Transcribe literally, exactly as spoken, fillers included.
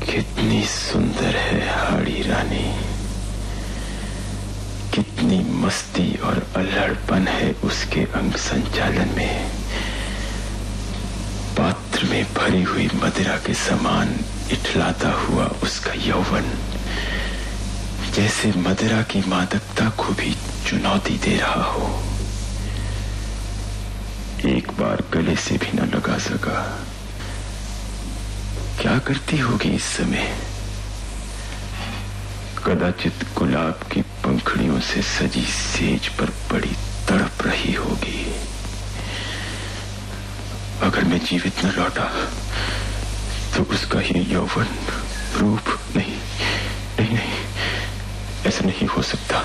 कितनी सुंदर है हाड़ी रानी, कितनी मस्ती और अल्हड़पन है उसके अंग संचालन में। पात्र में भरी हुई मदिरा के समान इठलाता हुआ उसका यौवन जैसे मदिरा की मादकता को भी चुनौती दे रहा हो। एक बार गले से भी न लगा सका। क्या करती होगी इस समय? कदाचित गुलाब की पंखड़ियों से सजी सेज पर बड़ी तड़प रही होगी। अगर मैं जीवित न लौटा तो उसका ये यौवन रूप नहीं नहीं नहीं ऐसा नहीं हो सकता।